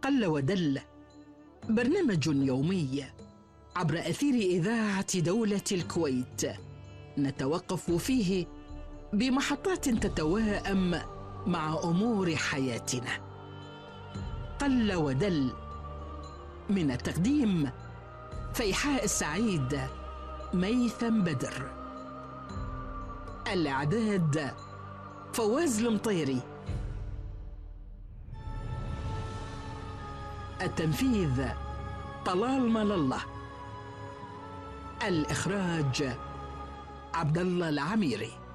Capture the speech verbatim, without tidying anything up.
قل ودل، برنامج يومي عبر أثير إذاعة دولة الكويت، نتوقف فيه بمحطات تتواءم مع أمور حياتنا. قل ودل، من التقديم فيحاء السعيد، ميثم بدر. الإعداد فواز المطيري. التنفيذ طلال مال الله. الإخراج عبد الله العميري.